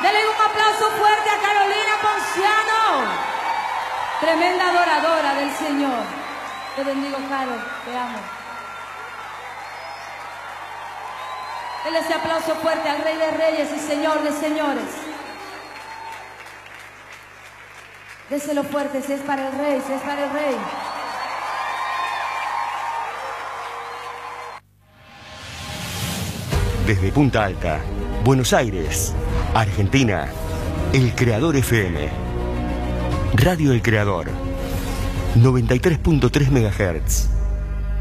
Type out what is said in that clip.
Denle un aplauso fuerte a Carolina Ponciano, tremenda adoradora del Señor. Te bendigo, Caro, te amo. Denle ese aplauso fuerte al Rey de Reyes y Señor de Señores. Déselo fuerte, si es para el Rey, si es para el Rey. Desde Punta Alta, Buenos Aires, Argentina, El Creador FM. Radio El Creador, 93.3 MHz.